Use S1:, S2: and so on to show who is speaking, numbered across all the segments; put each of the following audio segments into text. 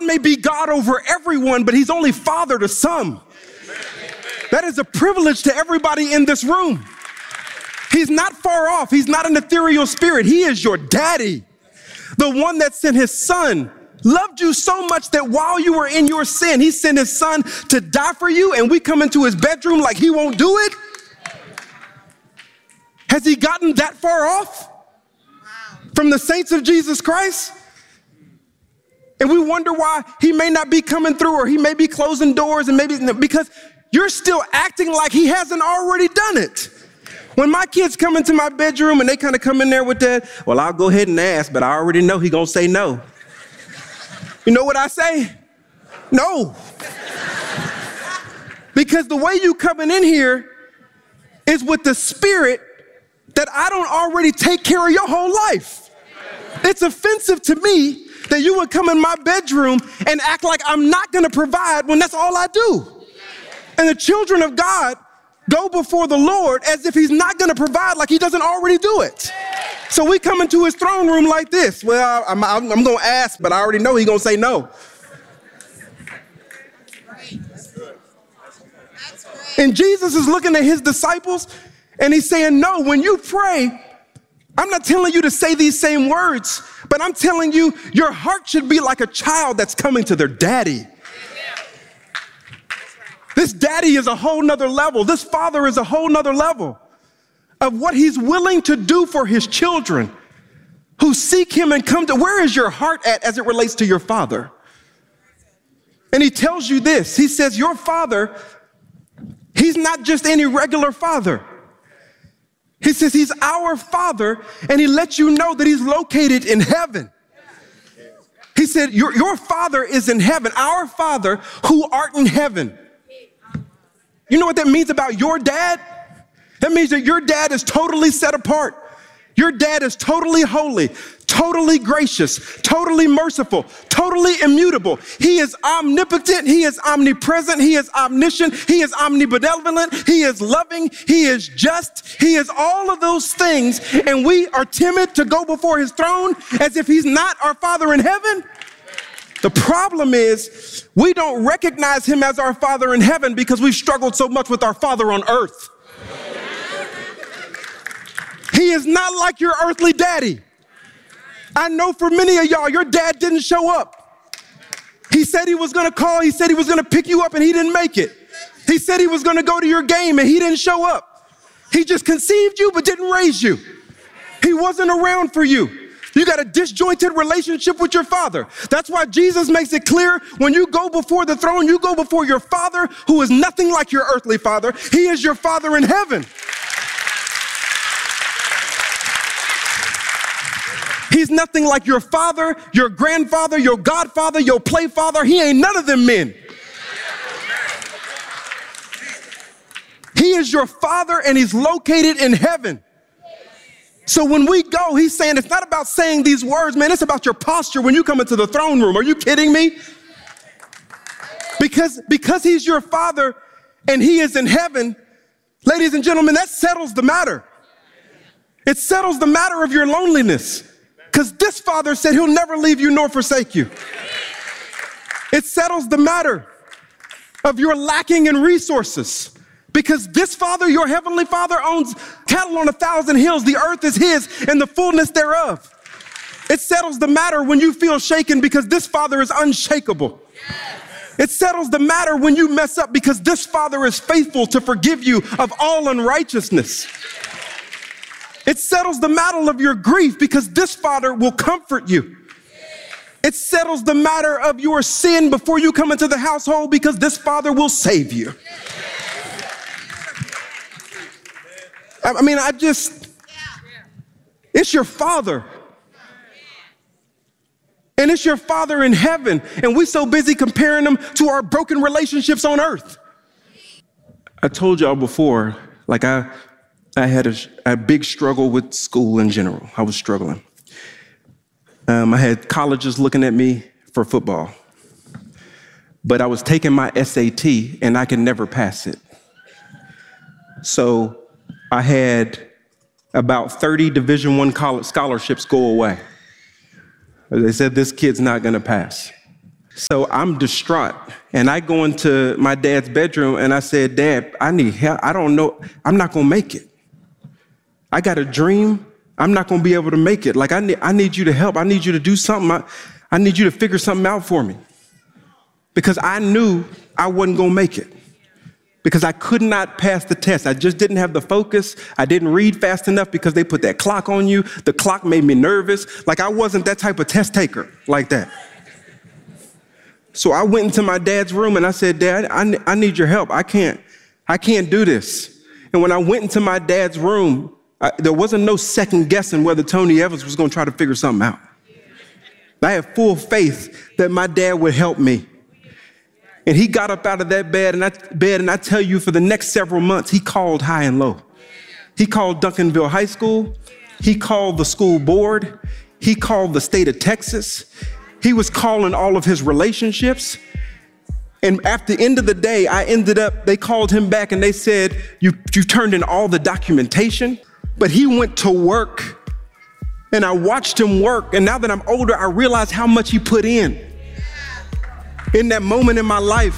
S1: may be God over everyone, but he's only father to some. That is a privilege to everybody in this room. He's not far off. He's not an ethereal spirit. He is your daddy, the one that sent his son, loved you so much that while you were in your sin, he sent his son to die for you, and we come into his bedroom like he won't do it? Has he gotten that far off from the saints of Jesus Christ? And we wonder why he may not be coming through, or he may be closing doors, and maybe because you're still acting like he hasn't already done it. When my kids come into my bedroom and they kind of come in there with that, well, I'll go ahead and ask, but I already know he gonna say no. You know what I say? No. Because the way you coming in here is with the spirit that I don't already take care of your whole life. It's offensive to me that you would come in my bedroom and act like I'm not gonna provide when that's all I do. And the children of God go before the Lord as if he's not gonna provide, like he doesn't already do it. So we come into his throne room like this. Well, I'm gonna ask, but I already know he's gonna say no. And Jesus is looking at his disciples and he's saying, no, when you pray, I'm not telling you to say these same words, but I'm telling you, your heart should be like a child that's coming to their daddy. This daddy is a whole nother level. This father is a whole nother level of what he's willing to do for his children who seek him and come to. Where is your heart at as it relates to your father? And he tells you this. He says, your father, he's not just any regular father. He says he's our father, and he lets you know that he's located in heaven. He said, your father is in heaven, our Father who art in heaven. You know what that means about your dad? That means that your dad is totally set apart. Your dad is totally holy, totally gracious, totally merciful, totally immutable. He is omnipotent. He is omnipresent. He is omniscient. He is omnibenevolent. He is loving. He is just. He is all of those things. And we are timid to go before his throne as if he's not our Father in heaven. The problem is we don't recognize him as our Father in heaven because we've struggled so much with our Father on earth. He is not like your earthly daddy. I know for many of y'all, your dad didn't show up. He said he was gonna call, he said he was gonna pick you up, and he didn't make it. He said he was gonna go to your game, and he didn't show up. He just conceived you, but didn't raise you. He wasn't around for you. You got a disjointed relationship with your father. That's why Jesus makes it clear when you go before the throne, you go before your Father who is nothing like your earthly father. He is your Father in heaven. He's nothing like your father, your grandfather, your godfather, your play father. He ain't none of them men. He is your Father, and he's located in heaven. So when we go, he's saying it's not about saying these words, man. It's about your posture when you come into the throne room. Are you kidding me? Because he's your Father and he is in heaven, ladies and gentlemen, that settles the matter. It settles the matter of your loneliness. Because this Father said he'll never leave you nor forsake you. It settles the matter of your lacking in resources. Because this Father, your heavenly Father, owns cattle on 1,000 hills. The earth is his and the fullness thereof. It settles the matter when you feel shaken because this Father is unshakable. It settles the matter when you mess up because this Father is faithful to forgive you of all unrighteousness. It settles the matter of your grief because this Father will comfort you. It settles the matter of your sin before you come into the household because this Father will save you. I mean, it's your Father. And it's your Father in heaven. And we're so busy comparing them to our broken relationships on earth. I told y'all before, like I had a big struggle with school in general. I was struggling. I had colleges looking at me for football. But I was taking my SAT and I could never pass it. So I had about 30 Division I college scholarships go away. They said, this kid's not going to pass. So I'm distraught. And I go into my dad's bedroom and I said, Dad, I need help. I don't know. I'm not going to make it. I got a dream. I'm not going to be able to make it. Like, I need you to help. I need you to do something. I need you to figure something out for me. Because I knew I wasn't going to make it. Because I could not pass the test. I just didn't have the focus. I didn't read fast enough because they put that clock on you. The clock made me nervous. Like, I wasn't that type of test taker like that. So I went into my dad's room and I said, Dad, I need your help. I can't do this. And when I went into my dad's room, there wasn't no second guessing whether Tony Evans was going to try to figure something out. I had full faith that my dad would help me. And he got up out of that bed, and I tell you, for the next several months, he called high and low. He called Duncanville High School. He called the school board. He called the state of Texas. He was calling all of his relationships. And at the end of the day, they called him back and they said, you turned in all the documentation. But he went to work, and I watched him work. And now that I'm older, I realize how much he put in that moment in my life.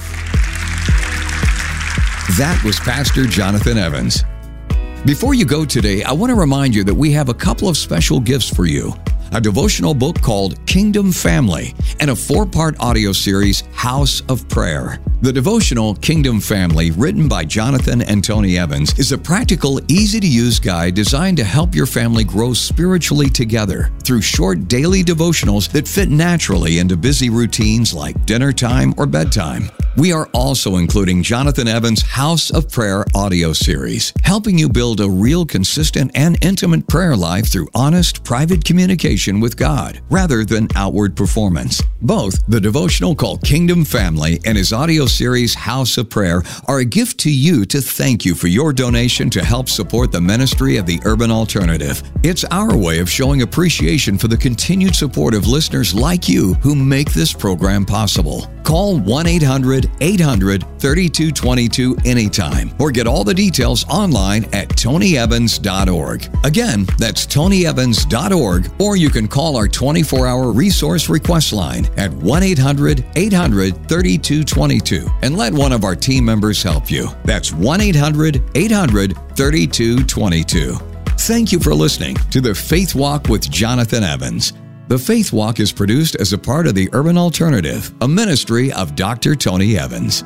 S2: That was Pastor Jonathan Evans. Before you go today, I want to remind you that we have a couple of special gifts for you. A devotional book called Kingdom Family, and a 4-part audio series, House of Prayer. The devotional Kingdom Family, written by Jonathan and Tony Evans, is a practical, easy-to-use guide designed to help your family grow spiritually together through short daily devotionals that fit naturally into busy routines like dinner time or bedtime. We are also including Jonathan Evans' House of Prayer audio series, helping you build a real, consistent, and intimate prayer life through honest, private communication with God, rather than outward performance. Both the devotional called Kingdom Family and his audio series, House of Prayer, are a gift to you to thank you for your donation to help support the ministry of the Urban Alternative. It's our way of showing appreciation for the continued support of listeners like you who make this program possible. Call 1-800-800-3222 anytime, or get all the details online at tonyevans.org. Again, that's tonyevans.org, or you can call our 24-hour resource request line at 1-800-800-3222 and let one of our team members help you. That's 1-800-800-3222. Thank you for listening to The Faith Walk with Jonathan Evans. The Faith Walk is produced as a part of the Urban Alternative, a ministry of Dr. Tony Evans.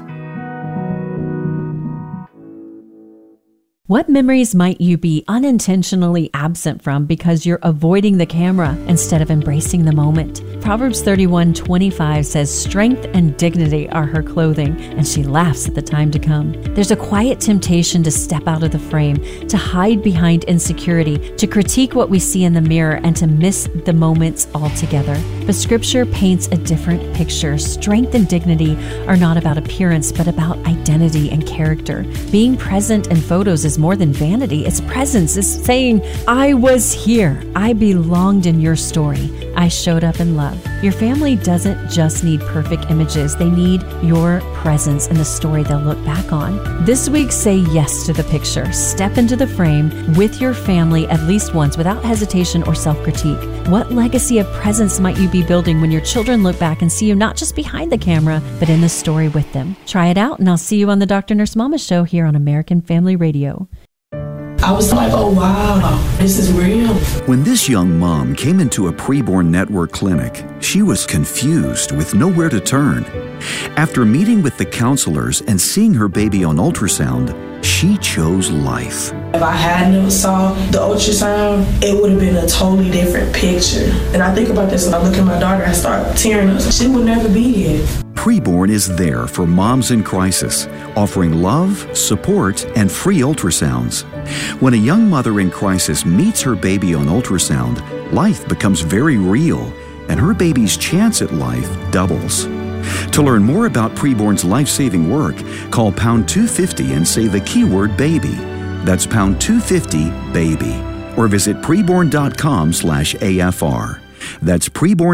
S3: What memories might you be unintentionally absent from because you're avoiding the camera instead of embracing the moment? Proverbs 31:25 says, "Strength and dignity are her clothing, and she laughs at the time to come." There's a quiet temptation to step out of the frame, to hide behind insecurity, to critique what we see in the mirror, and to miss the moments altogether. But Scripture paints a different picture. Strength and dignity are not about appearance, but about identity and character. Being present in photos is more than vanity. It's presence. It's saying, I was here. I belonged in your story. I showed up in love. Your family doesn't just need perfect images. They need your presence in the story they'll look back on. This week, say yes to the picture. Step into the frame with your family at least once without hesitation or self-critique. What legacy of presence might you be building when your children look back and see you not just behind the camera, but in the story with them? Try it out, and I'll see you on the Dr. Nurse Mama Show here on American Family Radio.
S4: I was like, oh wow, this is real.
S5: When this young mom came into a preborn network clinic, she was confused with nowhere to turn. After meeting with the counselors and seeing her baby on ultrasound, she chose life.
S4: If I hadn't saw the ultrasound, it would have been a totally different picture. And I think about this when I look at my daughter, I start tearing up. She would never be here.
S5: Preborn is there for moms in crisis, offering love, support, and free ultrasounds. When a young mother in crisis meets her baby on ultrasound, life becomes very real, and her baby's chance at life doubles. To learn more about Preborn's life-saving work, call pound 250 and say the keyword baby. That's pound 250 baby. Or visit preborn.com/AFR. That's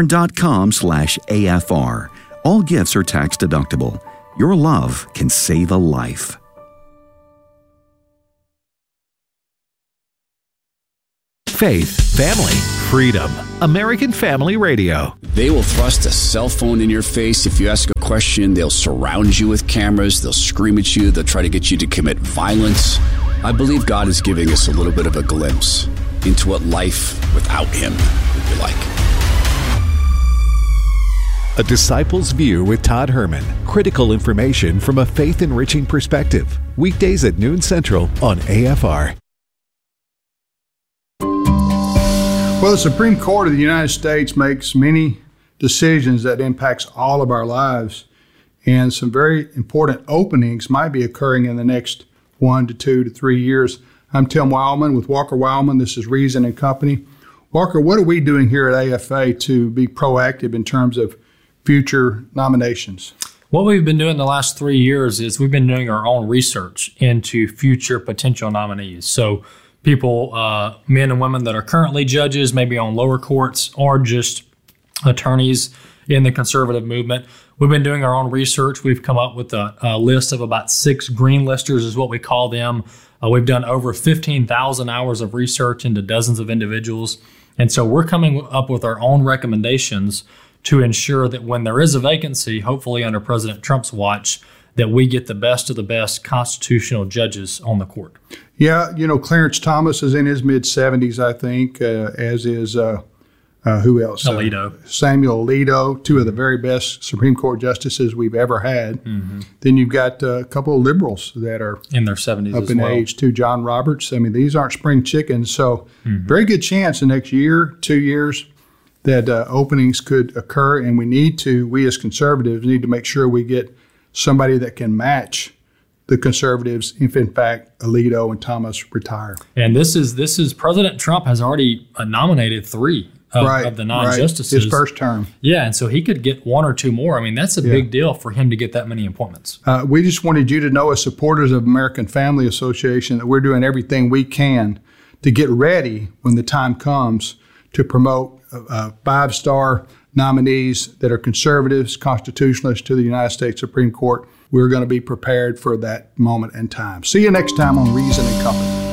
S5: preborn.com/AFR. All gifts are tax deductible. Your love can save a life.
S6: Faith, family, freedom. American Family Radio.
S7: They will thrust a cell phone in your face if you ask a question. They'll surround you with cameras. They'll scream at you. They'll try to get you to commit violence. I believe God is giving us a little bit of a glimpse into what life without Him would be like.
S6: A Disciple's View with Todd Herman. Critical information from a faith-enriching perspective. Weekdays at noon Central on AFR.
S8: Well, the Supreme Court of the United States makes many decisions that impacts all of our lives, and some very important openings might be occurring in the next 1 to 2 to 3 years. I'm Tim Wildman with Walker Wildman. This is Reason and Company. Walker, what are we doing here at AFA to be proactive in terms of future nominations?
S9: What we've been doing the last 3 years is we've been doing our own research into future potential nominees. So people, men and women that are currently judges, maybe on lower courts, or just attorneys in the conservative movement. We've been doing our own research. We've come up with a list of about 6 green listers is what we call them. We've done over 15,000 hours of research into dozens of individuals. And so we're coming up with our own recommendations to ensure that when there is a vacancy, hopefully under President Trump's watch, that we get the best of the best constitutional judges on the court.
S8: Yeah, Clarence Thomas is in his mid-70s, I think, as is, who else?
S9: Alito.
S8: Samuel Alito, 2 of the very best Supreme Court justices we've ever had. Mm-hmm. Then you've got a couple of liberals that are
S9: in their 70s
S8: up in age, too. John Roberts. I mean, these aren't spring chickens. So very good chance the next year, 2 years, that openings could occur. And we as conservatives need to make sure we get somebody that can match the conservatives if, in fact, Alito and Thomas retire.
S9: And this is President Trump has already nominated 3 of the non-justices.
S8: Right. His first term.
S9: Yeah, and so he could get 1 or 2 more. I mean, that's a big deal for him to get that many appointments.
S8: We just wanted you to know, as supporters of American Family Association, that we're doing everything we can to get ready when the time comes to promote 5-star nominees that are conservatives, constitutionalists to the United States Supreme Court. We're going to be prepared for that moment in time. See you next time on Reason and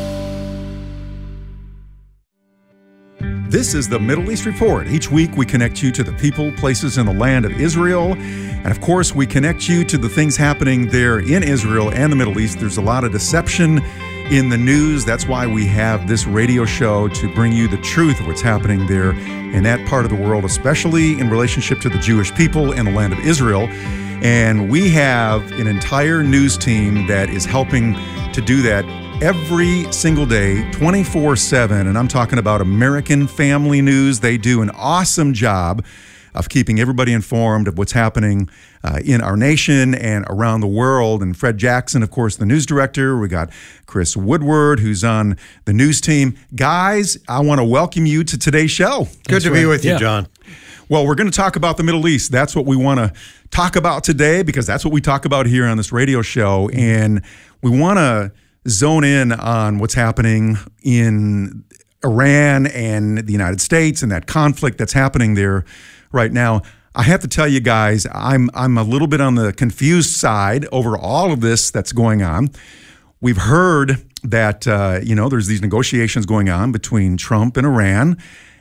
S1: Company. This is the Middle East Report. Each week we connect you to the people, places in the land of Israel. And of course, we connect you to the things happening there in Israel and the Middle East. There's a lot of deception in the news. That's why we have this radio show, to bring you the truth of what's happening there in that part of the world, especially in relationship to the Jewish people and the land of Israel. And we have an entire news team that is helping to do that every single day, 24/7. And I'm talking about American Family News. They do an awesome job of keeping everybody informed of what's happening in our nation and around the world. And Fred Jackson, of course, the news director. We got Chris Woodward, who's on the news team. Guys, I want to welcome you to today's show.
S10: Good to be with you, John.
S1: Well, we're going to talk about the Middle East. That's what we want to talk about today, because that's what we talk about here on this radio show. And we want to zone in on what's happening in Iran and the United States and that conflict that's happening there right now. I have to tell you guys, I'm a little bit on the confused side over all of this that's going on. We've heard that, there's these negotiations going on between Trump and Iran.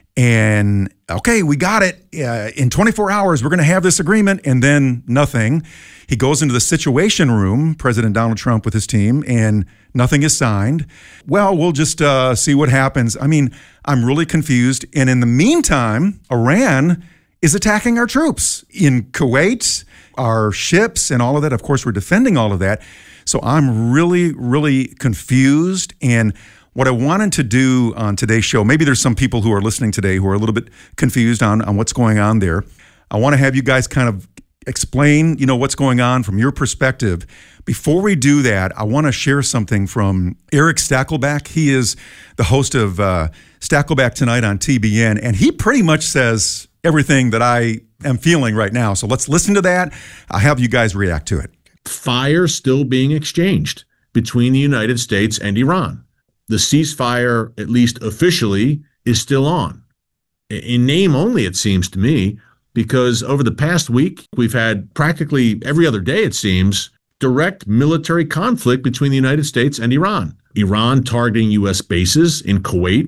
S1: And, okay, we got it. In 24 hours, we're going to have this agreement, and then nothing. He goes into the Situation Room, President Donald Trump with his team, and nothing is signed. Well, we'll just see what happens. I mean, I'm really confused. And in the meantime, Iran is attacking our troops in Kuwait, our ships, and all of that. Of course, we're defending all of that. So I'm really, really confused. And what I wanted to do on today's show, maybe there's some people who are listening today who are a little bit confused on what's going on there. I want to have you guys kind of explain, what's going on from your perspective. Before we do that, I want to share something from Eric Stakelbeck. He is the host of Stakelbeck Tonight on TBN, and he pretty much says everything that I am feeling right now. So let's listen to that. I'll have you guys react to it.
S10: Fire still being exchanged between the United States and Iran. The ceasefire, at least officially, is still on. In name only, it seems to me, because over the past week, we've had practically every other day, it seems, direct military conflict between the United States and Iran. Iran targeting U.S. bases in Kuwait,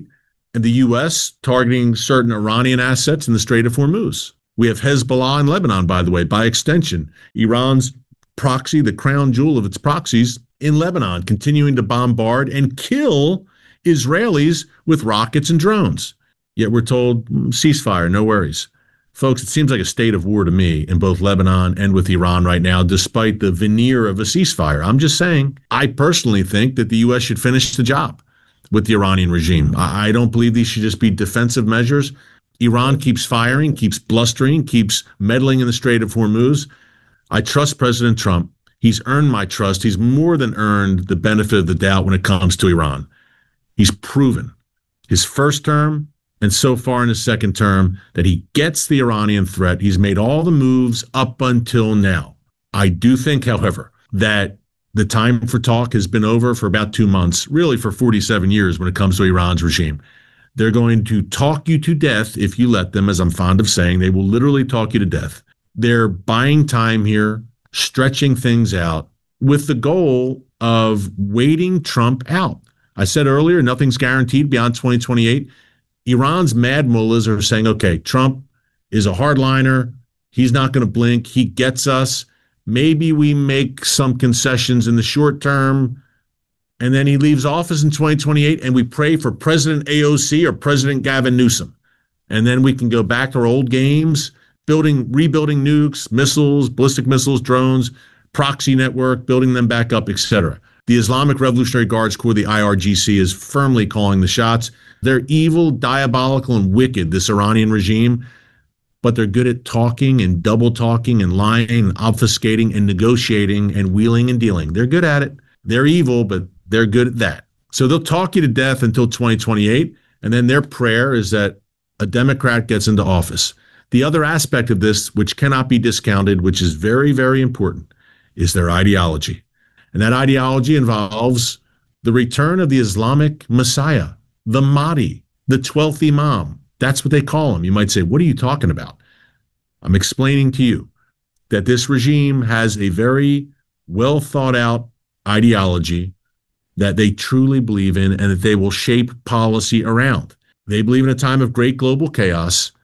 S10: and the U.S. targeting certain Iranian assets in the Strait of Hormuz. We have Hezbollah in Lebanon, by the way, by extension. Iran's proxy, the crown jewel of its proxies in Lebanon, continuing to bombard and kill Israelis with rockets and drones. Yet we're told, ceasefire, no worries. Folks, it seems like a state of war to me in both Lebanon and with Iran right now, despite the veneer of a ceasefire. I'm just saying, I personally think that the U.S. should finish the job with the Iranian regime. I don't believe these should just be defensive measures. Iran keeps firing, keeps blustering, keeps meddling in the Strait of Hormuz. I trust President Trump. He's earned my trust. He's more than earned the benefit of the doubt when it comes to Iran. He's proven his first term and so far in his second term that he gets the Iranian threat. He's made all the moves up until now. I do think, however, that the time for talk has been over for about 2 months, really for 47 years when it comes to Iran's regime. They're going to talk you to death if you let them, as I'm fond of saying. They will literally talk you to death. They're buying time here, stretching things out with the goal of waiting Trump out. I said earlier, nothing's guaranteed beyond 2028. Iran's mad mullahs are saying, okay, Trump is a hardliner. He's not going to blink. He gets us. Maybe we make some concessions in the short term, and then he leaves office in 2028, and we pray for President AOC or President Gavin Newsom. And then we can go back to our old games, rebuilding nukes, missiles, ballistic missiles, drones, proxy network, building them back up, etc. The Islamic Revolutionary Guards Corps, the IRGC, is firmly calling the shots. They're evil, diabolical, and wicked, this Iranian regime, but they're good at talking and double talking and lying and obfuscating and negotiating and wheeling and dealing. They're good at it. They're evil, but they're good at that. So they'll talk you to death until 2028, and then their prayer is that a Democrat gets into office. The other aspect of this, which cannot be discounted, which is very, very important, is their ideology. And that ideology involves the return of the Islamic Messiah, the Mahdi, the 12th Imam. That's what they call him. You might say, what are you talking about? I'm explaining to you that this regime has a very well thought out ideology that they truly believe in and that they will shape policy around. They believe in a time of great global chaos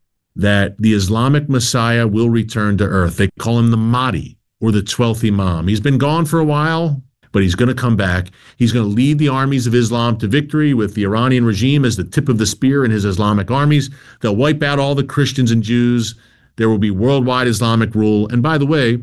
S10: that the Islamic Messiah will return to earth. They call him the Mahdi or the 12th Imam. He's been gone for a while, but he's going to come back. He's going to lead the armies of Islam to victory with the Iranian regime as the tip of the spear in his Islamic armies. They'll wipe out all the Christians and Jews. There will be worldwide Islamic rule. And by the way,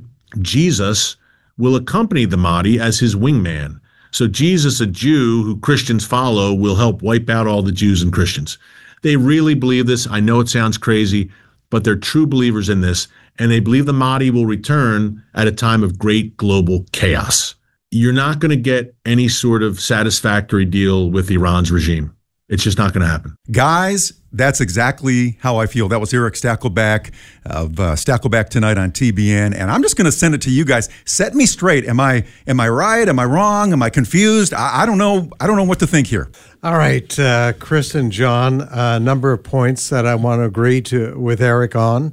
S10: Jesus will accompany the Mahdi as his wingman. So Jesus, a Jew who Christians follow, will help wipe out all the Jews and Christians. They really believe this. I know it sounds crazy, but they're true believers in this, and they believe the Mahdi will return at a time of great global chaos. You're not going to get any sort of satisfactory deal with Iran's regime. It's just not going to happen.
S11: Guys, that's exactly how I feel. That was Eric Stakelbeck of Stakelbeck Tonight on TBN, and I'm just going to send it to you guys. Set me straight. Am I right? Am I wrong? Am I confused? I don't know. I don't know what to think here.
S12: All right, Chris and John, a number of points that I want to agree with Eric on.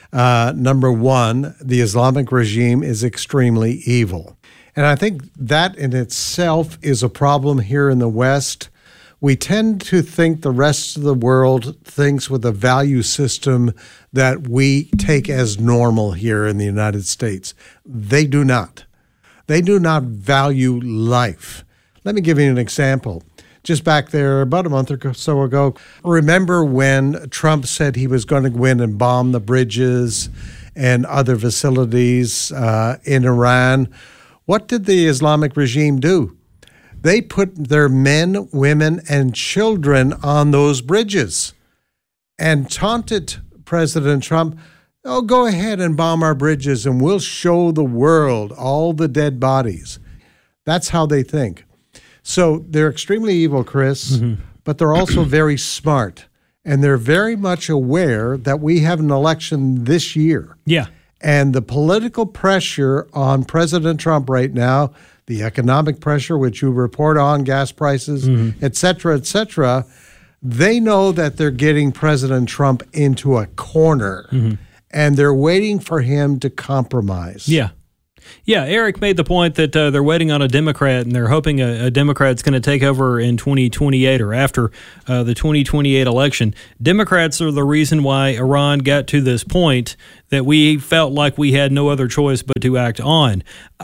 S12: Number one, the Islamic regime is extremely evil. And I think that in itself is a problem here in the West. We tend to think the rest of the world thinks with a value system that we take as normal here in the United States. They do not. They do not value life. Let me give you an example. Just back there about a month or so ago, remember when Trump said he was going to go in and bomb the bridges and other facilities in Iran? What did the Islamic regime do? They put their men, women, and children on those bridges and taunted President Trump, oh, go ahead and bomb our bridges and we'll show the world all the dead bodies. That's how they think. So they're extremely evil, Chris, but they're also very smart. And they're very much aware that we have an election this year.
S13: Yeah.
S12: And the political pressure on President Trump right now, the economic pressure, which you report on, gas prices, et cetera, they know that they're getting President Trump into a corner, and they're waiting for him to compromise.
S13: Yeah. Yeah, Eric made the point that they're waiting on a Democrat, and they're hoping a Democrat's going to take over in 2028 or after the 2028 election. Democrats are the reason why Iran got to this point that we felt like we had no other choice but to act on.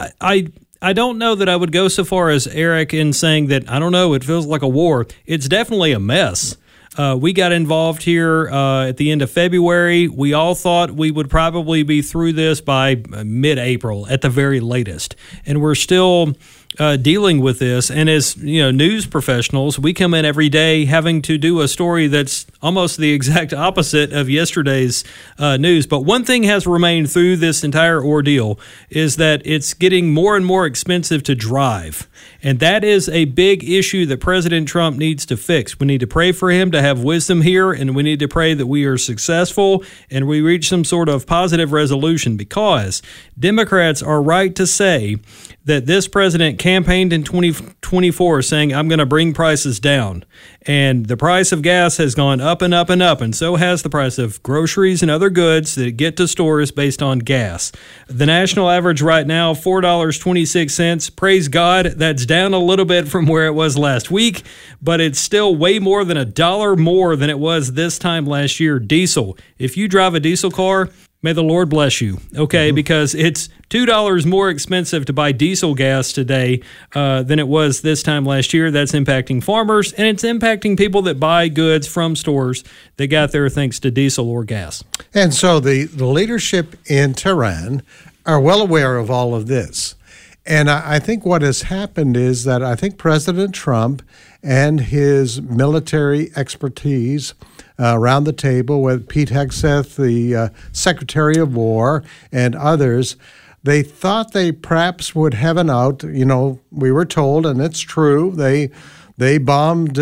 S13: I don't know that I would go so far as Eric in saying that, I don't know, it feels like a war. It's definitely a mess. We got involved here at the end of February. We all thought we would probably be through this by mid-April at the very latest. And we're still dealing with this. And as news professionals, we come in every day having to do a story that's almost the exact opposite of yesterday's news. But one thing has remained through this entire ordeal is that it's getting more and more expensive to drive. And that is a big issue that President Trump needs to fix. We need to pray for him to have wisdom here, and we need to pray that we are successful and we reach some sort of positive resolution, because Democrats are right to say that this president campaigned in 2024 saying, I'm going to bring prices down. And the price of gas has gone up and up and up, and so has the price of groceries and other goods that get to stores based on gas. The national average right now, $4.26. Praise God, that's down a little bit from where it was last week, but it's still way more than $1 more than it was this time last year. Diesel. If you drive a diesel car, may the Lord bless you, okay? Because it's $2 more expensive to buy diesel gas today than it was this time last year. That's impacting farmers, and it's impacting people that buy goods from stores that got there thanks to diesel or gas.
S12: And so the leadership in Tehran are well aware of all of this. And I think what has happened is that I think President Trump and his military expertise around the table with Pete Hegseth, the Secretary of War, and others, they thought they perhaps would have an out. We were told, and it's true, they bombed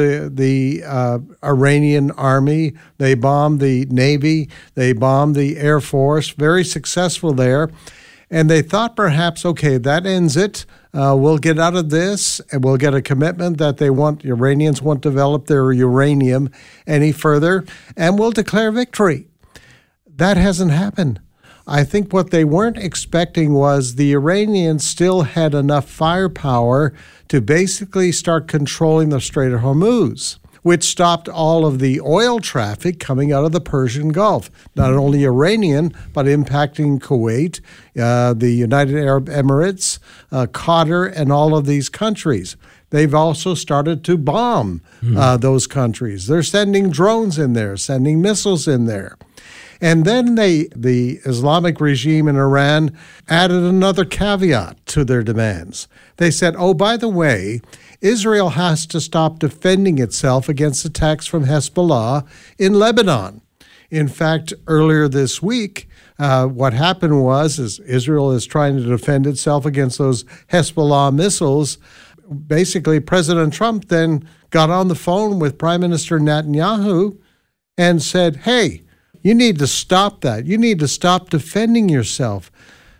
S12: the Iranian army, they bombed the Navy, they bombed the Air Force, very successful there. And they thought perhaps, okay, that ends it. We'll get out of this, and we'll get a commitment that the Iranians won't develop their uranium any further, and we'll declare victory. That hasn't happened. I think what they weren't expecting was the Iranians still had enough firepower to basically start controlling the Strait of Hormuz, which stopped all of the oil traffic coming out of the Persian Gulf, not only Iranian, but impacting Kuwait, the United Arab Emirates, Qatar, and all of these countries. They've also started to bomb those countries. They're sending drones in there, sending missiles in there. And then the Islamic regime in Iran added another caveat to their demands. They said, oh, by the way, Israel has to stop defending itself against attacks from Hezbollah in Lebanon. In fact, earlier this week, what happened was Israel is trying to defend itself against those Hezbollah missiles. Basically, President Trump then got on the phone with Prime Minister Netanyahu and said, hey, you need to stop that. You need to stop defending yourself.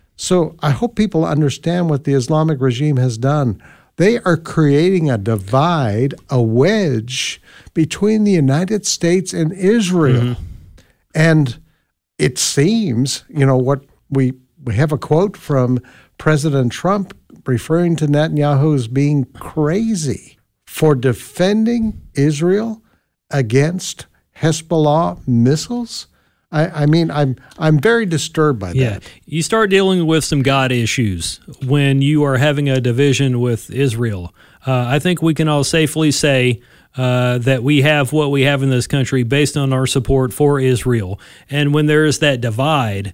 S12: So I hope people understand what the Islamic regime has done. They are creating a divide, a wedge between the United States and Israel. Mm-hmm. And it seems, what we have a quote from President Trump referring to Netanyahu as being crazy for defending Israel against Hezbollah missiles. I mean, I'm very disturbed by that.
S13: Yeah, you start dealing with some God issues when you are having a division with Israel. I think we can all safely say that we have what we have in this country based on our support for Israel. And when there is that divide,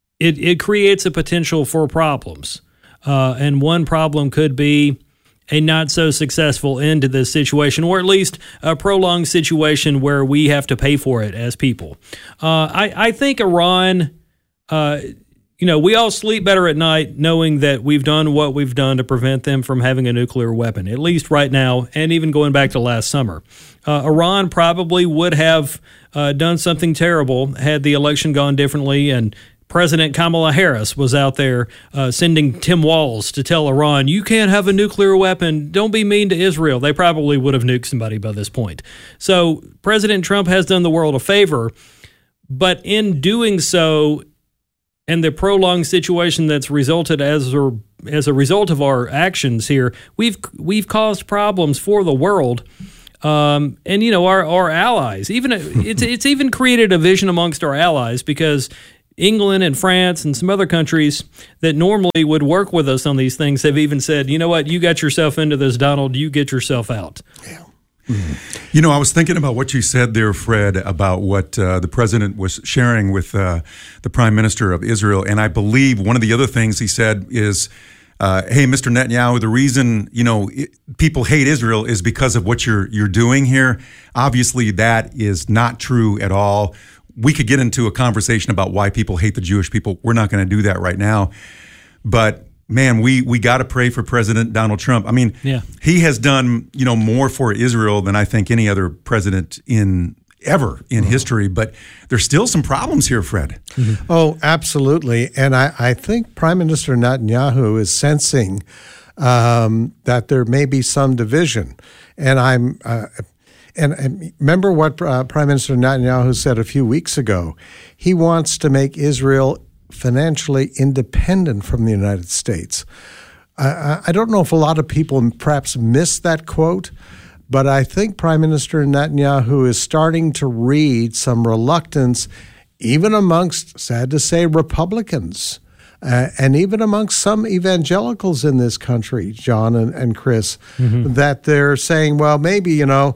S13: it creates a potential for problems. And one problem could be a not so successful end to this situation, or at least a prolonged situation where we have to pay for it as people. I think Iran, we all sleep better at night knowing that we've done what we've done to prevent them from having a nuclear weapon, at least right now, and even going back to last summer. Iran probably would have done something terrible had the election gone differently, and President Kamala Harris was out there sending Tim Walz to tell Iran, you can't have a nuclear weapon. Don't be mean to Israel. They probably would have nuked somebody by this point. So President Trump has done the world a favor, but in doing so, and the prolonged situation that's resulted as a result of our actions here, we've caused problems for the world. And our allies, even it's even created a division amongst our allies, because England and France and some other countries that normally would work with us on these things have even said, you know what, you got yourself into this, Donald, you get yourself out.
S11: Yeah. Mm-hmm. I was thinking about what you said there, Fred, about what the president was sharing with the prime minister of Israel. And I believe one of the other things he said is, hey, Mr. Netanyahu, the reason, people hate Israel is because of what you're doing here. Obviously, that is not true at all. We could get into a conversation about why people hate the Jewish people. We're not going to do that right now. But man, we got to pray for President Donald Trump. I mean, he has done, more for Israel than I think any other president ever in history. But there's still some problems here, Fred.
S12: Mm-hmm. Oh, absolutely. And I think Prime Minister Netanyahu is sensing that there may be some division. And And remember what Prime Minister Netanyahu said a few weeks ago. He wants to make Israel financially independent from the United States. I don't know if a lot of people perhaps missed that quote, but I think Prime Minister Netanyahu is starting to read some reluctance, even amongst, sad to say, Republicans, and even amongst some evangelicals in this country, John and Chris, that they're saying, well, maybe,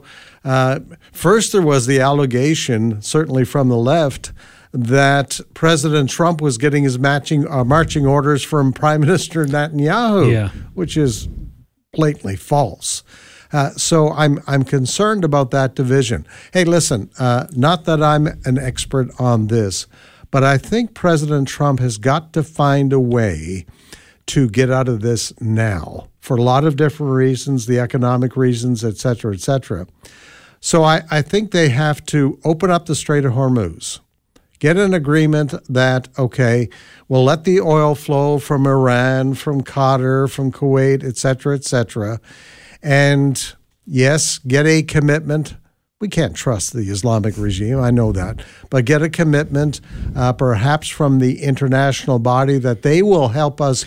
S12: first there was the allegation, certainly from the left, that President Trump was getting his marching orders from Prime Minister Netanyahu, which is blatantly false. So I'm concerned about that division. Hey, listen, not that I'm an expert on this, but I think President Trump has got to find a way to get out of this now for a lot of different reasons, the economic reasons, et cetera, et cetera. So I think they have to open up the Strait of Hormuz, get an agreement that, okay, we'll let the oil flow from Iran, from Qatar, from Kuwait, et cetera, and yes, get a commitment. We can't trust the Islamic regime, I know that, but get a commitment perhaps from the international body that they will help us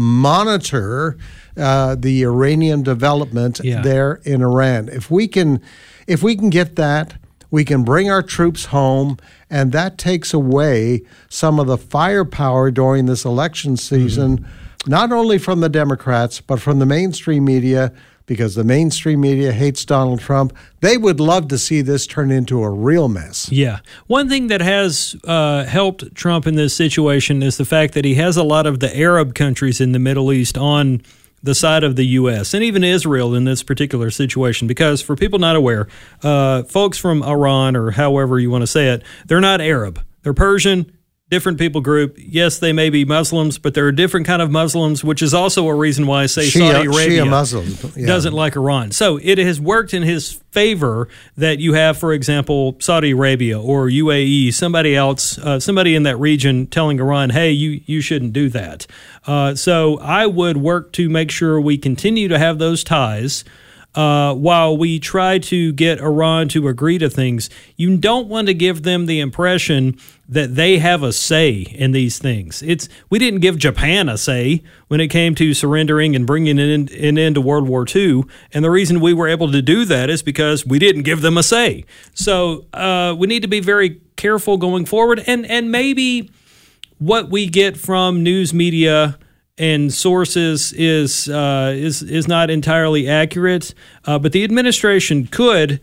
S12: monitor the Iranian development there in Iran. If we can get that, we can bring our troops home, and that takes away some of the firepower during this election season, not only from the Democrats, but from the mainstream media, because the mainstream media hates Donald Trump. They would love to see this turn into a real mess.
S13: Yeah. One thing that has helped Trump in this situation is the fact that he has a lot of the Arab countries in the Middle East on the side of the U.S. and even Israel in this particular situation, because for people not aware, folks from Iran, or however you want to say it, they're not Arab. They're Persian, different people group. Yes, they may be Muslims, but they're a different kind of Muslims, which is also a reason why, say, Saudi Arabia doesn't like Iran. So it has worked in his favor that you have, for example, Saudi Arabia or UAE, somebody else, somebody in that region telling Iran, hey, you shouldn't do that. So I would work to make sure we continue to have those ties while we try to get Iran to agree to things. You don't want to give them the impression that they have a say in these things. We didn't give Japan a say when it came to surrendering and bringing an end to World War II, and the reason we were able to do that is because we didn't give them a say. So we need to be very careful going forward, and maybe what we get from news media and sources is not entirely accurate, but the administration could,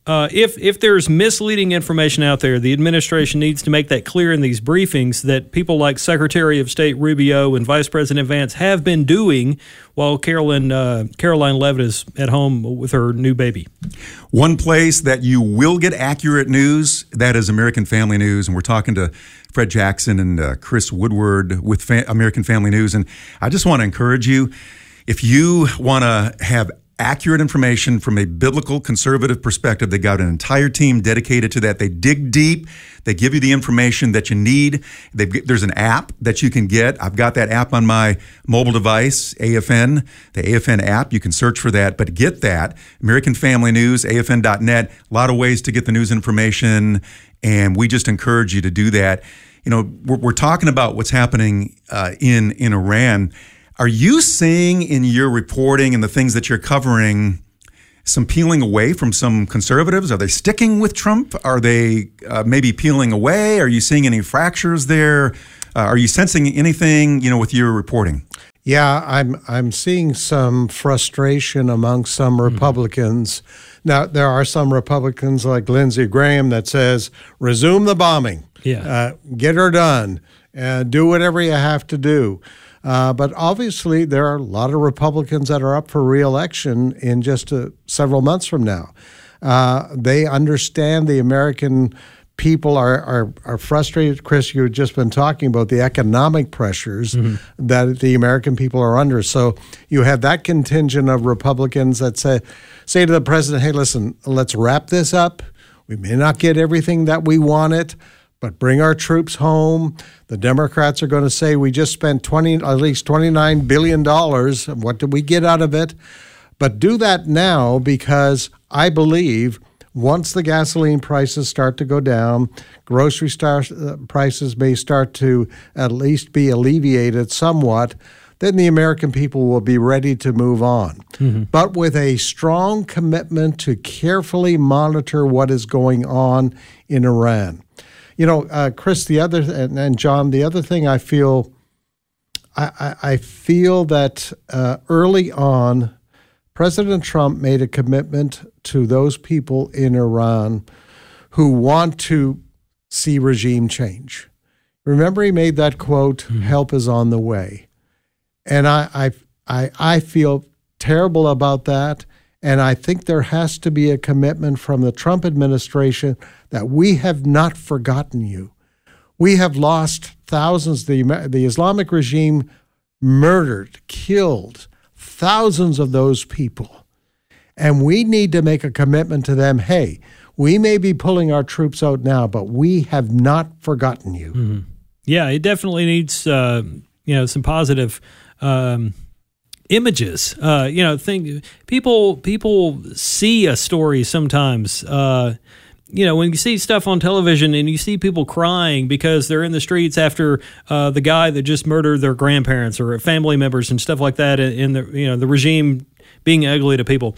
S13: if there's misleading information out there, the administration needs to make that clear in these briefings that people like Secretary of State Rubio and Vice President Vance have been doing while Caroline Leavitt is at home with her new baby.
S11: One place that you will get accurate news, that is American Family News, and we're talking to Fred Jackson and Chris Woodward with American Family News. And I just want to encourage you, if you want to have accurate information from a biblical conservative perspective, they got an entire team dedicated to that. They dig deep. They give you the information that you need. There's an app that you can get. I've got that app on my mobile device, AFN, the AFN app. You can search for that, but get that. American Family News, AFN.net, a lot of ways to get the news information, and we just encourage you to do that. we're talking about what's happening in Iran. Are you seeing in your reporting and the things that you're covering some peeling away from some conservatives? Are they sticking with Trump? Are they maybe peeling away? Are you seeing any fractures there? Are you sensing anything, with your reporting?
S12: Yeah, I'm seeing some frustration among some Republicans. Now, there are some Republicans like Lindsey Graham that says, resume the bombing.
S13: Yeah.
S12: Get her done. Do whatever you have to do. But obviously, there are a lot of Republicans that are up for re-election in just several months from now. They understand the American people are frustrated. Chris, you've just been talking about the economic pressures that the American people are under. So you have that contingent of Republicans that say to the president, hey, listen, let's wrap this up. We may not get everything that we wanted, but bring our troops home. The Democrats are going to say we just spent at least $29 billion. What did we get out of it? But do that now, because I believe once the gasoline prices start to go down, grocery prices may start to at least be alleviated somewhat, then the American people will be ready to move on. But with a strong commitment to carefully monitor what is going on in Iran. Chris, and John, the other thing I feel that early on, President Trump made a commitment to those people in Iran who want to see regime change. Remember, he made that quote, help is on the way. And I feel terrible about that. And I think there has to be a commitment from the Trump administration that we have not forgotten you. We have lost thousands. The Islamic regime murdered, killed thousands of those people. And we need to make a commitment to them. Hey, we may be pulling our troops out now, but we have not forgotten you.
S13: Yeah, it definitely needs some positive images. People see a story sometimes. When you see stuff on television and you see people crying because they're in the streets after the guy that just murdered their grandparents or family members and stuff like that, and the regime being ugly to people,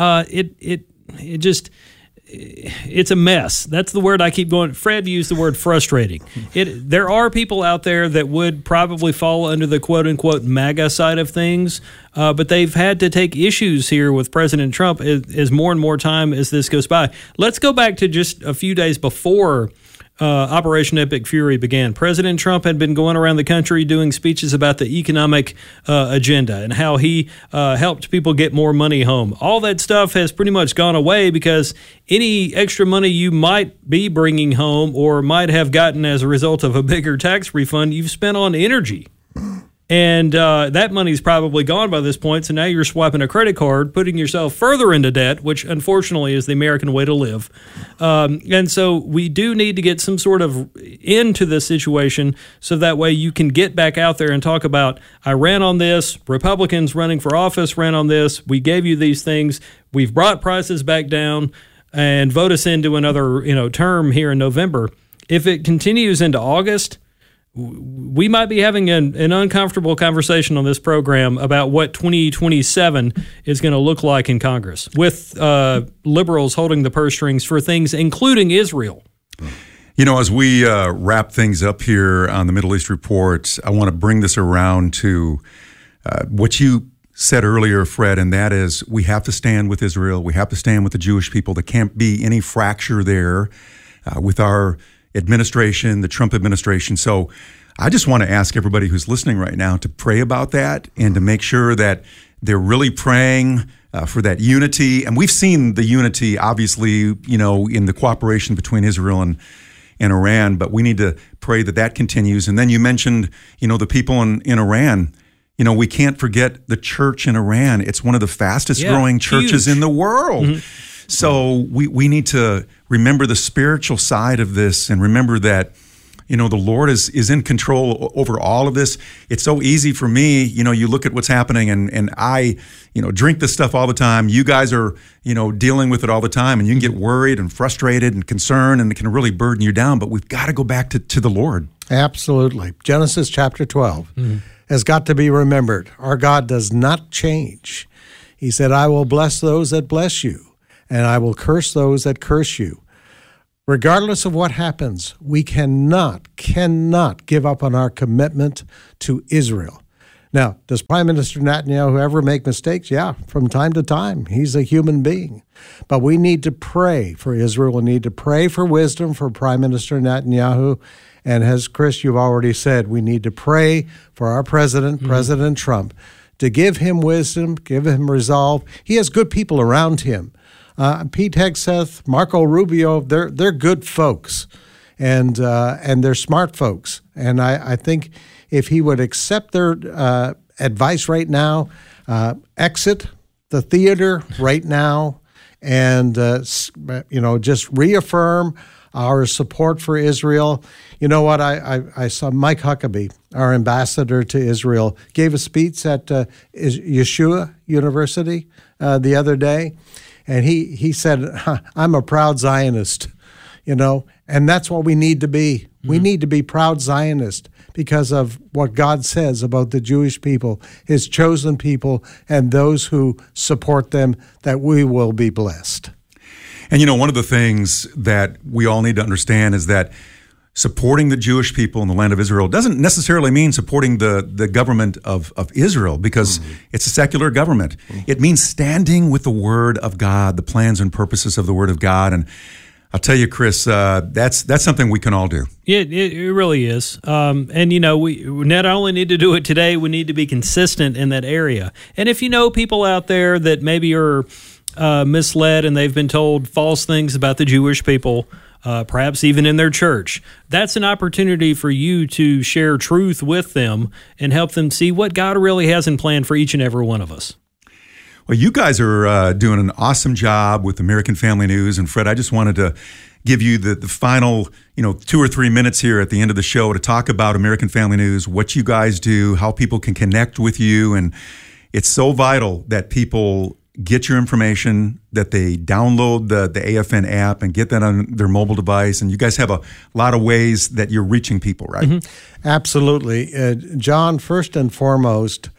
S13: it's a mess. That's the word I keep going. Fred used the word frustrating. There are people out there that would probably fall under the quote-unquote MAGA side of things, but they've had to take issues here with President Trump as more and more time as this goes by. Let's go back to just a few days before Operation Epic Fury began. President Trump had been going around the country doing speeches about the economic agenda and how he helped people get more money home. All that stuff has pretty much gone away because any extra money you might be bringing home or might have gotten as a result of a bigger tax refund, you've spent on energy. And that money's probably gone by this point, so now you're swiping a credit card, putting yourself further into debt, which unfortunately is the American way to live. And so we do need to get some sort of end to this situation so that way you can get back out there and talk about, I ran on this, Republicans running for office ran on this, we gave you these things, we've brought prices back down, and vote us into another term here in November. If it continues into August, we might be having an uncomfortable conversation on this program about what 2027 is going to look like in Congress with liberals holding the purse strings for things including Israel.
S11: As we wrap things up here on the Middle East Report, I want to bring this around to what you said earlier, Fred, and that is we have to stand with Israel. We have to stand with the Jewish people. There can't be any fracture there with our administration, the Trump administration. So I just want to ask everybody who's listening right now to pray about that and to make sure that they're really praying for that unity. And we've seen the unity, obviously, in the cooperation between Israel and Iran, but we need to pray that continues. And then you mentioned, the people in Iran. We can't forget the church in Iran. It's one of the fastest growing churches in the world. So we need to remember the spiritual side of this and remember that, the Lord is in control over all of this. It's so easy for me, you look at what's happening and I, drink this stuff all the time. You guys are, dealing with it all the time, and you can get worried and frustrated and concerned, and it can really burden you down. But we've got to go back to the Lord.
S12: Absolutely. Genesis chapter 12 has got to be remembered. Our God does not change. He said, I will bless those that bless you, and I will curse those that curse you. Regardless of what happens, we cannot give up on our commitment to Israel. Now, does Prime Minister Netanyahu ever make mistakes? Yeah, from time to time. He's a human being. But we need to pray for Israel. We need to pray for wisdom for Prime Minister Netanyahu. And as Chris, you've already said, we need to pray for our president, President Trump, to give him wisdom, give him resolve. He has good people around him. Pete Hegseth, Marco Rubio, they're good folks, and they're smart folks. And I think if he would accept their advice right now, exit the theater right now, and just reaffirm our support for Israel. You know what? I saw Mike Huckabee, our ambassador to Israel, gave a speech at Yeshua University the other day. And he said, I'm a proud Zionist, and that's what we need to be. We need to be proud Zionists because of what God says about the Jewish people, his chosen people, and those who support them, that we will be blessed.
S11: And, one of the things that we all need to understand is that supporting the Jewish people in the land of Israel doesn't necessarily mean supporting the government of Israel, because it's a secular government. It means standing with the Word of God, the plans and purposes of the Word of God. And I'll tell you, Chris, that's something we can all do.
S13: Yeah, it really is. And, we not only need to do it today, we need to be consistent in that area. And if you know people out there that maybe are misled and they've been told false things about the Jewish people, perhaps even in their church, that's an opportunity for you to share truth with them and help them see what God really has in plan for each and every one of us.
S11: Well, you guys are doing an awesome job with American Family News. And Fred, I just wanted to give you the final 2 or 3 minutes here at the end of the show to talk about American Family News, what you guys do, how people can connect with you. And it's so vital that people get your information, that they download the AFN app and get that on their mobile device. And you guys have a lot of ways that you're reaching people, right?
S12: Absolutely. John, first and foremost,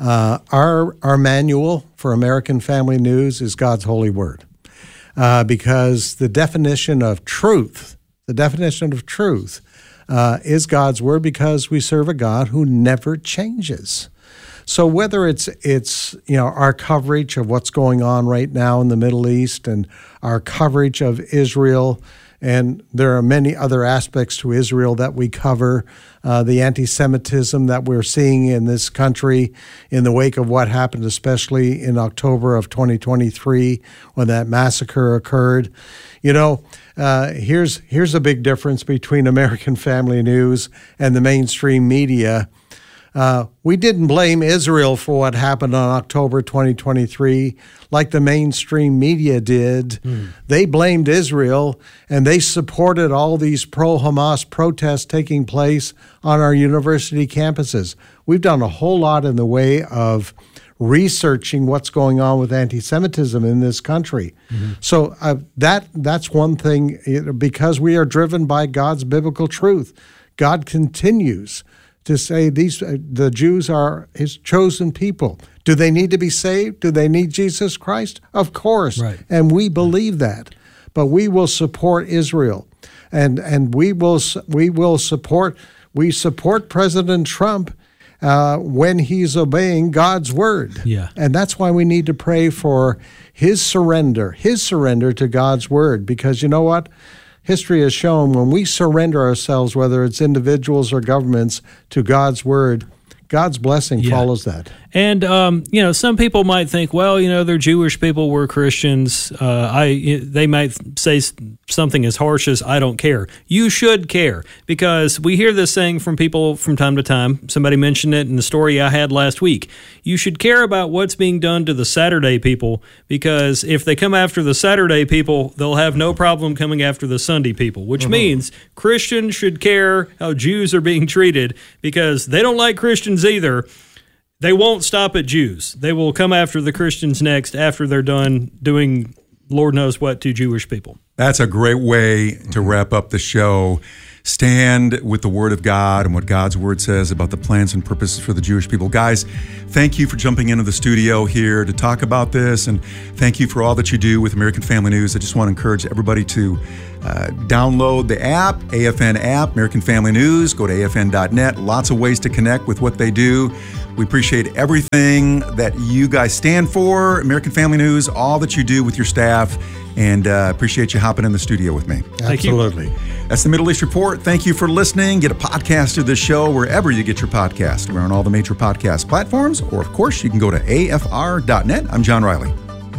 S12: our manual for American Family News is God's holy word, because the definition of truth is God's word, because we serve a God who never changes. So whether it's our coverage of what's going on right now in the Middle East and our coverage of Israel, and there are many other aspects to Israel that we cover, the anti-Semitism that we're seeing in this country in the wake of what happened, especially in October of 2023 when that massacre occurred. Here's a big difference between American Family News and the mainstream media. We didn't blame Israel for what happened on October 2023 like the mainstream media did. They blamed Israel, and they supported all these pro-Hamas protests taking place on our university campuses. We've done a whole lot in the way of researching what's going on with anti-Semitism in this country. So that's one thing, because we are driven by God's biblical truth. God continues to say the Jews are his chosen people. Do they need to be saved? Do they need Jesus Christ? Of course. Right. And we believe that. But we will support Israel. And we support President Trump when he's obeying God's word. Yeah. And that's why we need to pray for his surrender to God's word. Because you know what? History has shown when we surrender ourselves, whether it's individuals or governments, to God's word, God's blessing follows that.
S13: And, some people might think, well, they're Jewish people, we're Christians. They might say something as harsh as, I don't care. You should care, because we hear this saying from people from time to time. Somebody mentioned it in the story I had last week. You should care about what's being done to the Saturday people, because if they come after the Saturday people, they'll have no problem coming after the Sunday people, which means Christians should care how Jews are being treated, because they don't like Christians either. They won't stop at Jews. They will come after the Christians next after they're done doing Lord knows what to Jewish people.
S11: That's a great way to wrap up the show. Stand with the Word of God and what God's Word says about the plans and purposes for the Jewish people. Guys, thank you for jumping into the studio here to talk about this, and thank you for all that you do with American Family News. I just want to encourage everybody to download the app, AFN app, American Family News. Go to afn.net. Lots of ways to connect with what they do. We appreciate everything that you guys stand for, American Family News, all that you do with your staff, and appreciate you hopping in the studio with me.
S12: Absolutely.
S11: That's the Middle East Report. Thank you for listening. Get a podcast of this show wherever you get your podcast. We're on all the major podcast platforms, or of course, you can go to afr.net. I'm John Riley.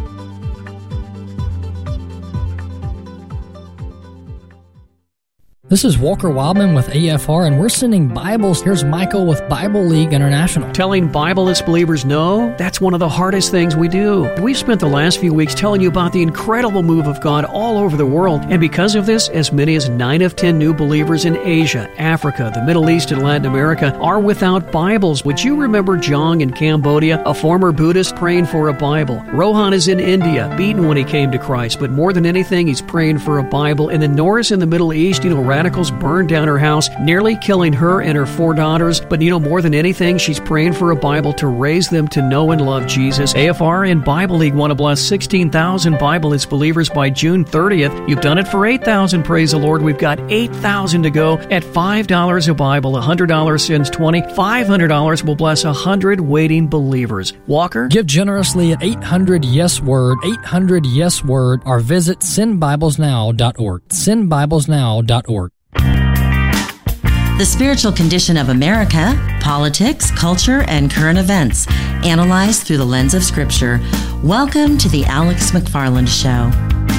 S14: This is Walker Wildman with AFR, and we're sending Bibles. Here's Michael with Bible League International.
S15: Telling Bibleless believers no, that's one of the hardest things we do. We've spent the last few weeks telling you about the incredible move of God all over the world, and because of this, as many as 9 of 10 new believers in Asia, Africa, the Middle East, and Latin America are without Bibles. Would you remember Jong in Cambodia, a former Buddhist praying for a Bible? Rohan is in India, beaten when he came to Christ, but more than anything, he's praying for a Bible. And then Norris in the Middle East, radicals burned down her house, nearly killing her and her 4 daughters. But more than anything, she's praying for a Bible to raise them to know and love Jesus. AFR and Bible League want to bless 16,000 Bibleless believers by June 30th. You've done it for 8,000, praise the Lord. We've got 8,000 to go at $5 a Bible. $100 sends 20. $500 will bless 100 waiting believers. Walker?
S14: Give generously at 800-YES-WORD, 800-YES-WORD, or visit sendbiblesnow.org. Sendbiblesnow.org.
S16: The spiritual condition of America, politics, culture, and current events, analyzed through the lens of Scripture. Welcome to the Alex McFarland Show.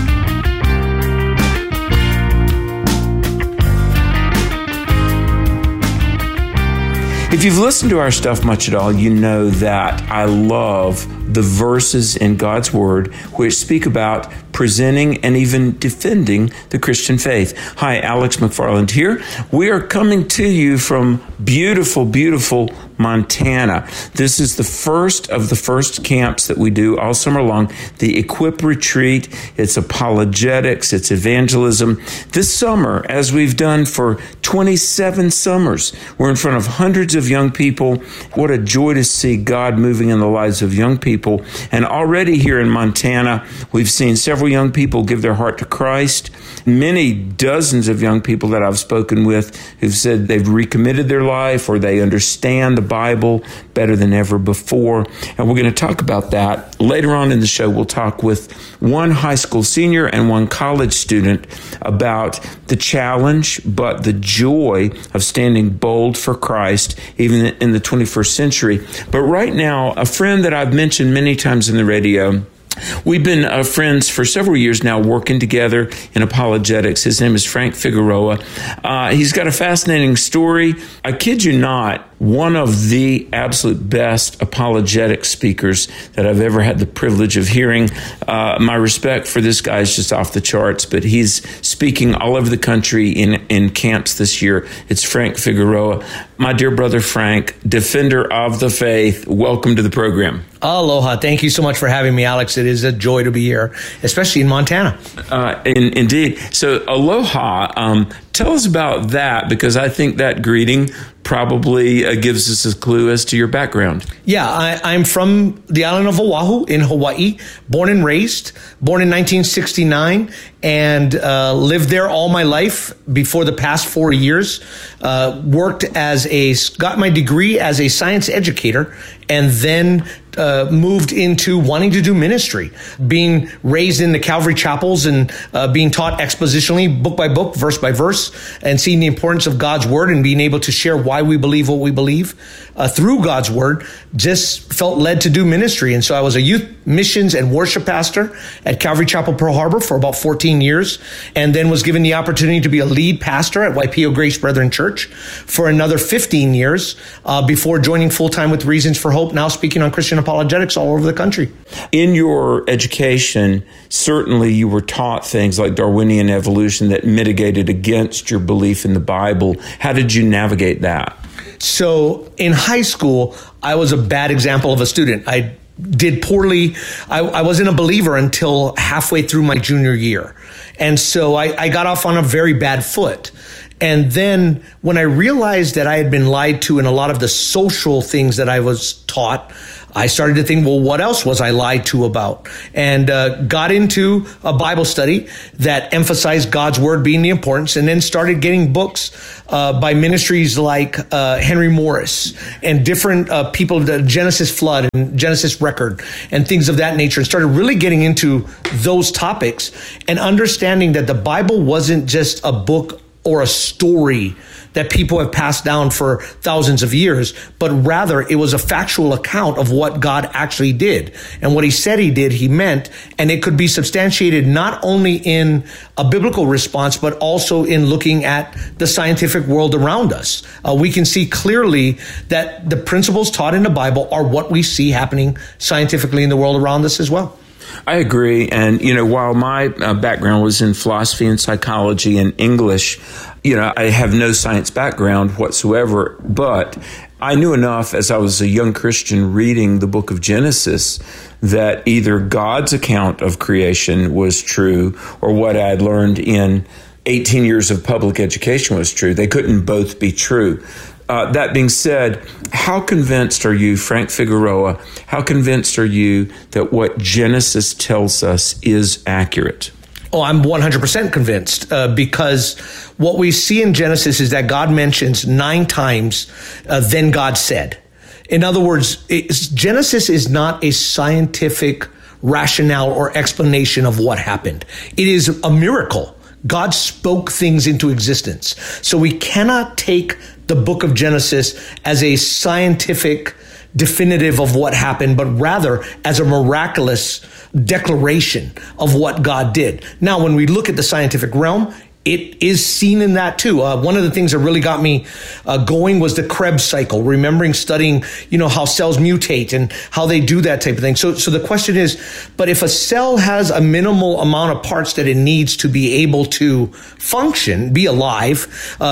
S17: If you've listened to our stuff much at all, you know that I love the verses in God's Word which speak about presenting and even defending the Christian faith. Hi, Alex McFarland here. We are coming to you from beautiful, beautiful Montana. This is the first of the first camps that we do all summer long, the Equip Retreat. It's apologetics, it's evangelism. This summer, as we've done for 27 summers, we're in front of hundreds of young people. What a joy to see God moving in the lives of young people. And already here in Montana, we've seen several young people give their heart to Christ. Many dozens of young people that I've spoken with who've said they've recommitted their life or they understand the Bible better than ever before. And we're going to talk about that. Later on in the show, we'll talk with one high school senior and one college student about the challenge, but the joy of standing bold for Christ, even in the 21st century. But right now, a friend that I've mentioned many times in the radio, we've been friends for several years now, working together in apologetics. His name is Frank Figueroa. He's got a fascinating story. I kid you not, one of the absolute best apologetic speakers that I've ever had the privilege of hearing. My respect for this guy is just off the charts, but he's speaking all over the country in camps this year. It's Frank Figueroa. My dear brother Frank, defender of the faith, welcome to the program.
S18: Aloha. Thank you so much for having me, Alex. It is a joy to be here, especially in Montana.
S17: Indeed. So aloha. Tell us about that, because I think that greeting probably gives us a clue as to your background.
S18: Yeah, I'm from the island of Oahu in Hawaii, born and raised, born in 1969, and lived there all my life before the past 4 years. Got my degree as a science educator and then moved into wanting to do ministry, being raised in the Calvary chapels and being taught expositionally, book by book, verse by verse, and seeing the importance of God's word and being able to share why we believe what we believe through God's word, just felt led to do ministry. And so I was a youth missions and worship pastor at Calvary Chapel, Pearl Harbor for about 14 years, and then was given the opportunity to be a lead pastor at YPO Grace Brethren Church for another 15 years before joining full-time with Reasons for Hope, now speaking on Christian apologetics all over the country.
S17: In your education, certainly you were taught things like Darwinian evolution that mitigated against your belief in the Bible. How did you navigate that?
S18: So in high school, I was a bad example of a student. I did poorly. I wasn't a believer until halfway through my junior year. And so I got off on a very bad foot. And then when I realized that I had been lied to in a lot of the social things that I was taught, I started to think, well, what else was I lied to about? And got into a Bible study that emphasized God's word being the importance, and then started getting books by ministries like Henry Morris and different people, the Genesis Flood and Genesis Record and things of that nature, and started really getting into those topics and understanding that the Bible wasn't just a book or a story that people have passed down for thousands of years, but rather it was a factual account of what God actually did. And what he said he did, he meant, and it could be substantiated not only in a biblical response, but also in looking at the scientific world around us. We can see clearly that the principles taught in the Bible are what we see happening scientifically in the world around us as well.
S17: I agree. And, while my background was in philosophy and psychology and English, I have no science background whatsoever, but I knew enough as I was a young Christian reading the book of Genesis that either God's account of creation was true or what I had learned in 18 years of public education was true. They couldn't both be true. That being said, how convinced are you, Frank Figueroa, how convinced are you that what Genesis tells us is accurate?
S18: Oh, I'm 100% convinced because what we see in Genesis is that God mentions 9 times, then God said. In other words, Genesis is not a scientific rationale or explanation of what happened. It is a miracle. God spoke things into existence. So we cannot take the book of Genesis as a scientific definitive of what happened, but rather as a miraculous declaration of what God did. Now, when we look at the scientific realm, it is seen in that too. One of the things that really got me going was the Krebs cycle, remembering studying, how cells mutate and how they do that type of thing. So the question is, but if a cell has a minimal amount of parts that it needs to be able to function, be alive,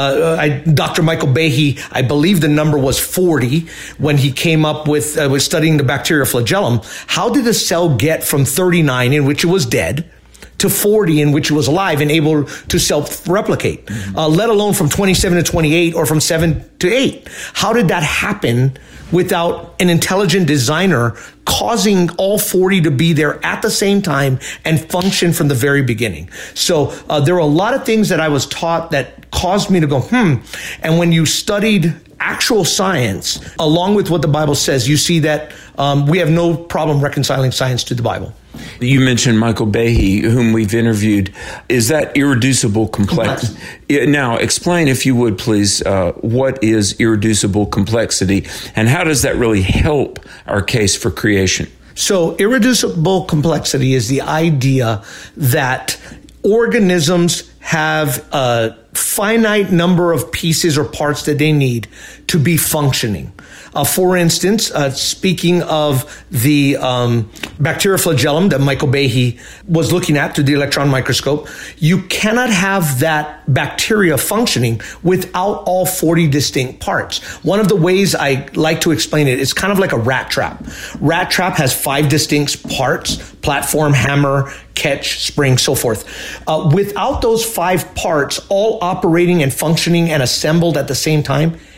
S18: Dr. Michael Behe, I believe the number was 40 when he came up with studying the bacteria flagellum. How did a cell get from 39, in which it was dead, to 40 in which it was alive and able to self-replicate, let alone from 27 to 28 or from 7 to 8. How did that happen without an intelligent designer causing all 40 to be there at the same time and function from the very beginning? So there are a lot of things that I was taught that caused me to go, And when you studied actual science, along with what the Bible says, you see that we have no problem reconciling science to the Bible.
S17: You mentioned Michael Behe, whom we've interviewed. Is that irreducible complexity? Now, explain, if you would, please, what is irreducible complexity and how does that really help our case for creation?
S18: So irreducible complexity is the idea that organisms have a finite number of pieces or parts that they need to be functioning. For instance, speaking of the bacteria flagellum that Michael Behe was looking at through the electron microscope, you cannot have that bacteria functioning without all 40 distinct parts. One of the ways I like to explain it is kind of like a rat trap. Rat trap has 5 distinct parts: platform, hammer, catch, spring, so forth. Without those 5 parts all operating and functioning and assembled at the same time,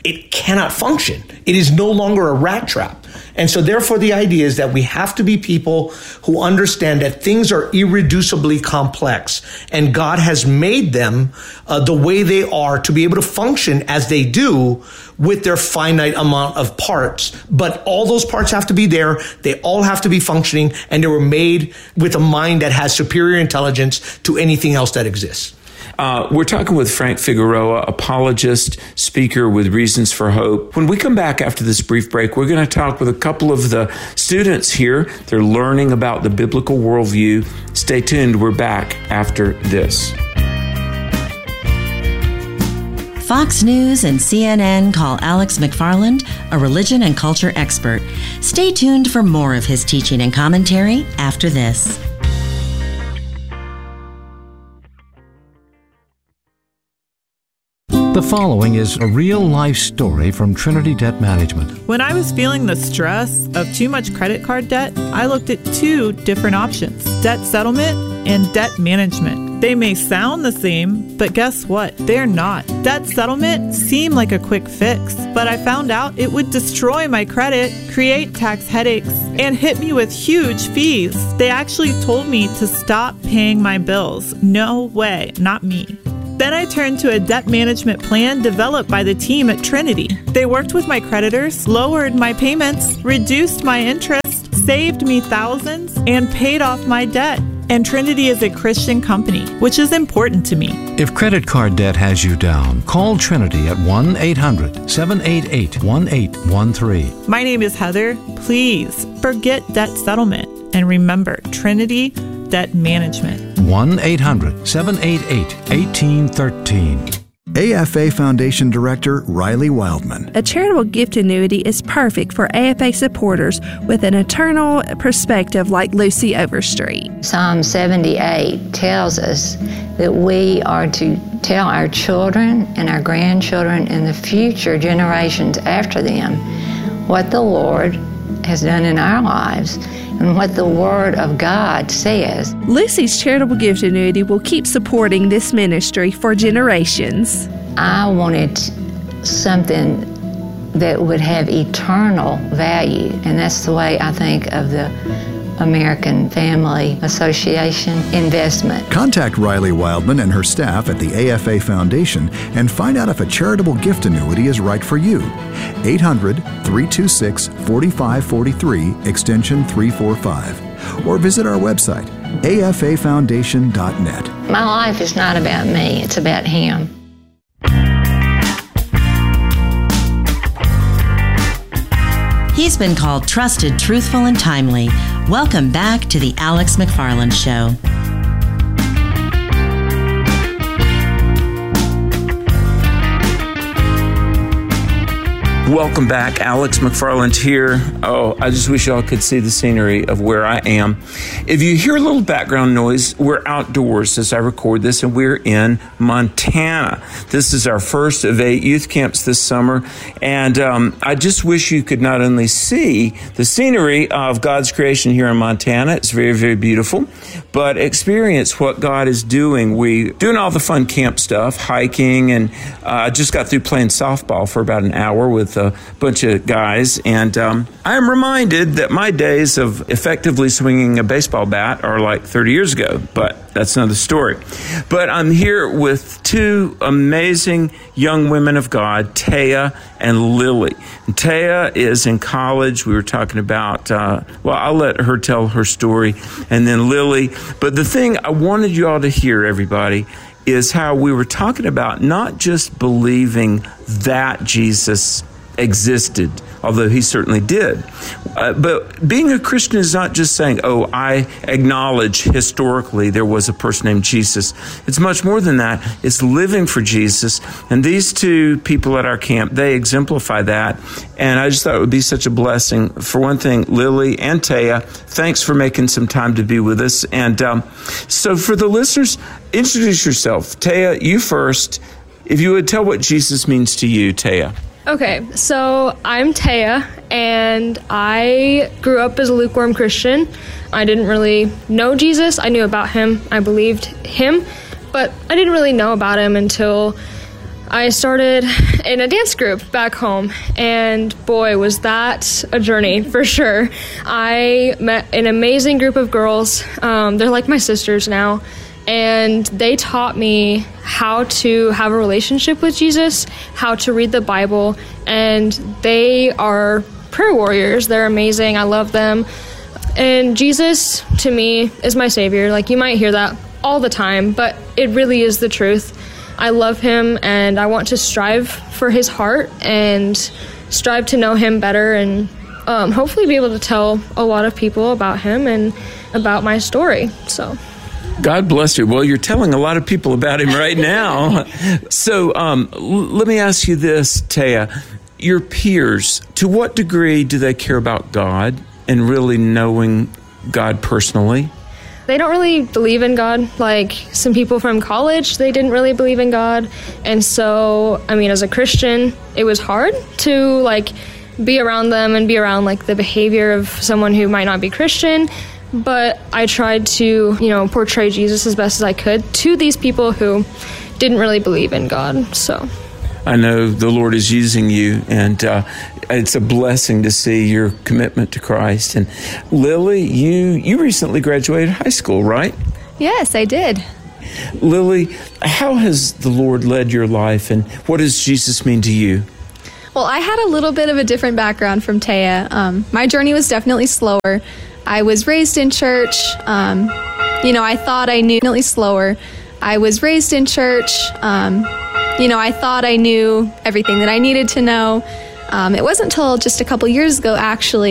S18: it cannot function. It is no longer a rat trap. And so therefore the idea is that we have to be people who understand that things are irreducibly complex, and God has made them the way they are to be able to function as they do with their finite amount of parts. But all those parts have to be there. They all have to be functioning, and they were made with a mind that has superior intelligence to anything else that exists.
S17: We're talking with Frank Figueroa, apologist, speaker with Reasons for Hope. When we come back after this brief break, we're going to talk with a couple of the students here. They're learning about the biblical worldview. Stay tuned. We're back after this.
S16: Fox News and CNN call Alex McFarland a religion and culture expert. Stay tuned for more of his teaching and commentary after this.
S19: The following is a real-life story from Trinity Debt Management.
S20: When I was feeling the stress of too much credit card debt, I looked at two different options: debt settlement and debt management. They may sound the same, but guess what? They're not. Debt settlement seemed like a quick fix, but I found out it would destroy my credit, create tax headaches, and hit me with huge fees. They actually told me to stop paying my bills. No way, not me. Then I turned to a debt management plan developed by the team at Trinity. They worked with my creditors, lowered my payments, reduced my interest, saved me thousands, and paid off my debt. And Trinity is a Christian company, which is important to me.
S19: If credit card debt has you down, call Trinity at 1-800-788-1813.
S20: My name is Heather. Please forget debt settlement and remember Trinity Debt Management.
S19: 1-800-788-1813.
S21: AFA Foundation Director Riley Wildman.
S22: A charitable gift annuity is perfect for AFA supporters with an eternal perspective like Lucy Overstreet.
S23: Psalm 78 tells us that we are to tell our children and our grandchildren and the future generations after them what the Lord has done in our lives and what the Word of God says.
S22: Lucy's charitable gift annuity will keep supporting this ministry for generations.
S23: I wanted something that would have eternal value, and that's the way I think of the American Family Association investment.
S21: Contact Riley Wildman and her staff at the AFA Foundation and find out if a charitable gift annuity is right for you. 800-326-4543, extension 345. Or visit our website, afafoundation.net.
S23: My life is not about me, it's about Him.
S16: He's been called trusted, truthful, and timely. Welcome back to the Alex McFarland Show.
S17: Welcome back. Alex McFarland here. Oh, I just wish y'all could see the scenery of where I am. If you hear a little background noise, we're outdoors as I record this, and we're in Montana. This is our first of 8 youth camps this summer, and I just wish you could not only see the scenery of God's creation here in Montana, it's very, very beautiful, but experience what God is doing. We're doing all the fun camp stuff, hiking, and I just got through playing softball for about an hour with a bunch of guys, and I am reminded that my days of effectively swinging a baseball bat are like 30 years ago, but that's another story. But I'm here with two amazing young women of God, Taya and Lily. And Taya is in college. We were talking about, I'll let her tell her story, and then Lily. But the thing I wanted you all to hear, everybody, is how we were talking about not just believing that Jesus existed, although he certainly did. But being a Christian is not just saying, oh, I acknowledge historically there was a person named Jesus. It's much more than that. It's living for Jesus. And these two people at our camp, they exemplify that. And I just thought it would be such a blessing. For one thing, Lily and Taya, thanks for making some time to be with us. And so for the listeners, introduce yourself. Taya, you first. If you would tell what Jesus means to you, Taya.
S24: Okay, so I'm Taya, and I grew up as a lukewarm Christian. I didn't really know Jesus. I knew about him. I believed him, but I didn't really know about him until I started in a dance group back home, and boy, was that a journey for sure. I met an amazing group of girls. They're like my sisters now, and they taught me how to have a relationship with Jesus, how to read the Bible, and they are prayer warriors. They're amazing. I love them. And Jesus, to me, is my Savior. Like, you might hear that all the time, but it really is the truth. I love him, and I want to strive for his heart and strive to know him better, and hopefully be able to tell a lot of people about him and about my story. So,
S17: God bless you. Well, you're telling a lot of people about him right now. So let me ask you this, Taya. Your peers, to what degree do they care about God and really knowing God personally?
S24: They don't really believe in God. Like, some people from college, they didn't really believe in God. And so, I mean, as a Christian, it was hard to, like, be around them and be around, like, the behavior of someone who might not be Christian. But I tried to, portray Jesus as best as I could to these people who didn't really believe in God. So
S17: I know the Lord is using you, and it's a blessing to see your commitment to Christ. And Lily, you recently graduated high school, right?
S2: Yes, I did.
S17: Lily, how has the Lord led your life, and what does Jesus mean to you?
S2: Well, I had a little bit of a different background from Taya. My journey was definitely slower. I was raised in church. I thought I knew slower. I was raised in church. I thought I knew everything that I needed to know. It wasn't until just a couple years ago, actually,